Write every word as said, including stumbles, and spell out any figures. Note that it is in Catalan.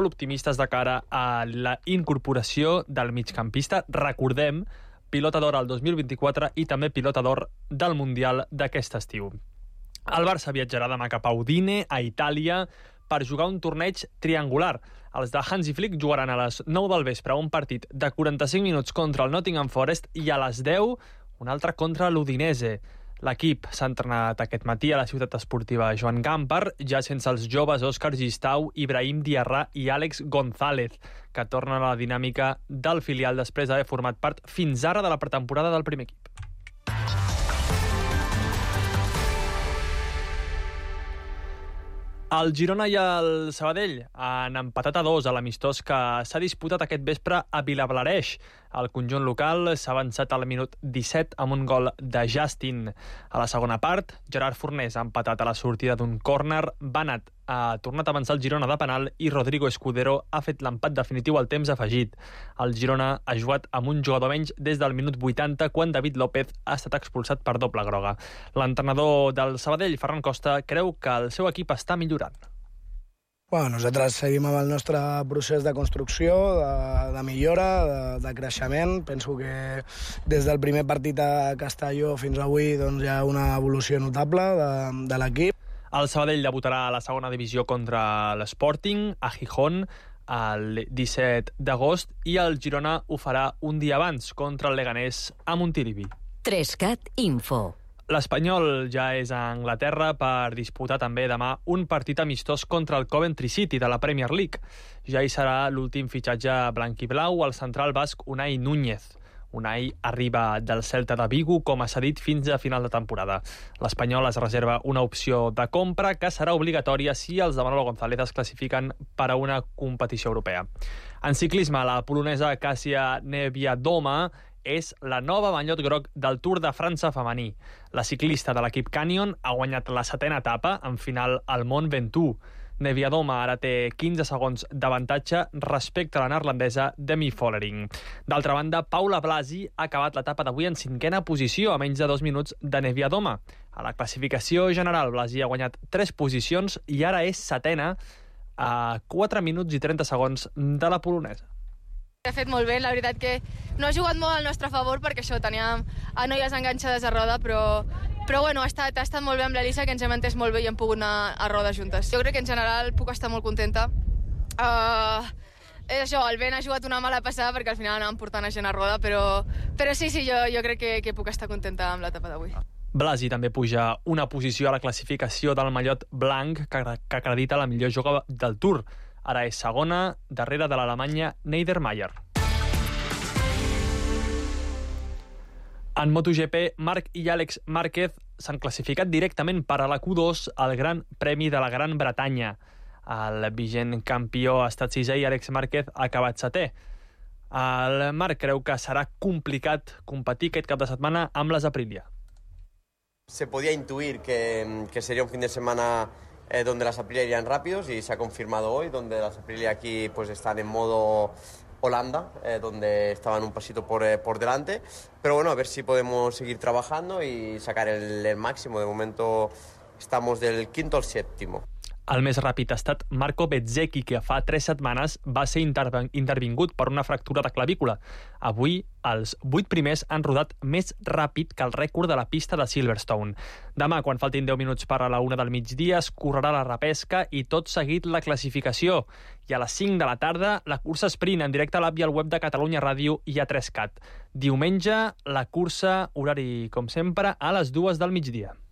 molt optimistes de cara a la incorporació del migcampista. Recordem, pilota d'or al dos mil vint-i-quatre i també pilota d'or del Mundial d'aquest estiu. El Barça viatjarà demà cap a Udine, a Itàlia, per jugar un torneig triangular. Els de Hansi Flick jugaran a les nou del vespre un partit de quaranta-cinc minuts contra el Nottingham Forest i a les deu un altre contra l'Udinese. L'equip s'ha entrenat aquest matí a la ciutat esportiva Joan Gamper, ja sense els joves Òscar Gistau, Ibrahim Diarra i Àlex González, que tornen a la dinàmica del filial després d'haver format part fins ara de la pretemporada del primer equip. El Girona i el Sabadell han empatat a dos a l'amistós que s'ha disputat aquest vespre a Vilablareix. El conjunt local s'ha avançat al minut disset amb un gol de Justin. A la segona part, Gerard Fornés ha empatat a la sortida d'un córner, Banat ha tornat a avançar el Girona de penal i Rodrigo Escudero ha fet l'empat definitiu al temps afegit. El Girona ha jugat amb un jugador menys des del minut vuitanta, quan David López ha estat expulsat per doble groga. L'entrenador del Sabadell, Ferran Costa, creu que el seu equip està millorant. Bueno, nosaltres seguim amb el nostre procés de construcció, de, de millora, de, de creixement. Penso que des del primer partit a Castelló fins avui doncs, hi ha una evolució notable de, de l'equip. El Sabadell debutarà a la segona divisió contra l'Sporting, a Gijón, el disset d'agost, i el Girona ho farà un dia abans contra el Leganés a Montilivi. Trescat Info. L'Espanyol ja és a Anglaterra per disputar també demà un partit amistós contra el Coventry City de la Premier League. Ja hi serà l'últim fitxatge blanquiblau, el central basc Unai Núñez. Unai arriba del Celta de Vigo com a cedit fins a final de temporada. L'Espanyol es reserva una opció de compra que serà obligatòria si els de Manolo González es classifiquen per a una competició europea. En ciclisme, la polonesa Kasia Niewiadoma és la nova mallot groc del Tour de França femení. La ciclista de l'equip Canyon ha guanyat la setena etapa en final al Mont Ventoux. Niewiadoma ara té quinze segons d'avantatge respecte a la neerlandesa Demi Vollering. D'altra banda, Paula Blasi ha acabat l'etapa d'avui en cinquena posició, a menys de dos minuts de Niewiadoma. A la classificació general, Blasi ha guanyat tres posicions i ara és setena a quatre minuts i trenta segons de la polonesa. Ha fet molt bé, la veritat que no ha jugat molt al nostre favor perquè això, teníem a noies enganxades a roda, però, però bueno, ha estat, ha estat molt bé amb l'Elisa, que ens hem entès molt bé i hem pogut anar a roda juntes. Jo crec que en general puc estar molt contenta. Uh, és això, el vent ha jugat una mala passada perquè al final anàvem portant a gent a roda, però, però sí, sí, jo, jo crec que, que puc estar contenta amb l'etapa d'avui. Blasi també puja una posició a la classificació del mallot blanc que, que acredita la millor jove del Tour. Ara és segona, darrere de l'alemanya Niedermayer. En MotoGP, Marc i Àlex Márquez s'han classificat directament per a la Q dos al Gran Premi de la Gran Bretanya. El vigent campió ha estat sisè i Àlex Márquez ha acabat setè. El Marc creu que serà complicat competir aquest cap de setmana amb les Aprilia. Se podía intuir que, que sería un fin de semana Eh, donde las Aprilia irían rápidos y se ha confirmado hoy, donde las Aprilia aquí pues están en modo Holanda, eh, donde estaban un pasito por, eh, por delante, pero bueno, a ver si podemos seguir trabajando y sacar el, el máximo. De momento estamos del quinto al séptimo. El més ràpid ha estat Marco Bezzecchi, que fa tres setmanes va ser intervingut per una fractura de clavícula. Avui, els vuit primers han rodat més ràpid que el rècord de la pista de Silverstone. Demà, quan faltin deu minuts per a la una del migdia, es correrà la repesca i tot seguit la classificació. I a les cinc de la tarda, la cursa sprint en directe a l'app i al web de Catalunya Ràdio i a tres cat. Diumenge, la cursa, horari, com sempre, a les dues del migdia.